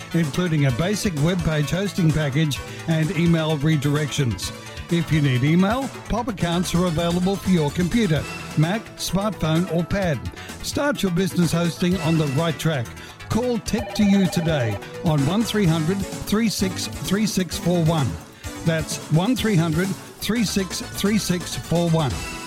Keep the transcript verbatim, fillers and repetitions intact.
including a basic web page hosting package and email redirections. If you need email, Pop accounts are available for your computer, Mac, smartphone or pad. Start your business hosting on the right track. Call Tech to You today on one three hundred, three six three six four one. That's one three hundred, three six three six four one.